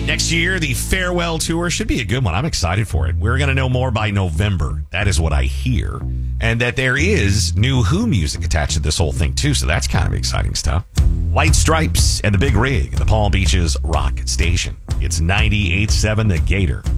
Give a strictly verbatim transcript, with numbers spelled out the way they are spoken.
Next year, the farewell tour should be a good one. I'm excited for it. We're going to know more by November. That is what I hear. And that there is new Who music attached to this whole thing, too. So that's kind of exciting stuff. White Stripes and the Big Rig at the Palm Beaches Rock Station. It's ninety-eight point seven The Gator.